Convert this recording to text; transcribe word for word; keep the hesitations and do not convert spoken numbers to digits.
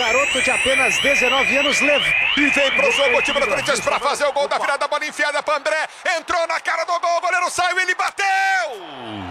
garoto de apenas dezenove anos levou. E vem pro jogo o time do Corinthians pra fazer o gol da virada, bola enfiada pra André. Entrou na cara do gol, o goleiro saiu, ele bateu!